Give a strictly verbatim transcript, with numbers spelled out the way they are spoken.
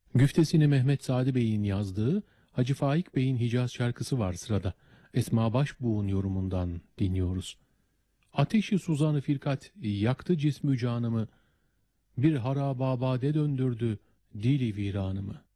Güftesini Mehmet Sadi Bey'in yazdığı Hacı Faik Bey'in Hicaz şarkısı var sırada. Esma Başbuğ'un yorumundan dinliyoruz. Ateşi suzanı firkat yaktı cismü canımı, bir harababade döndürdü dili viranımı.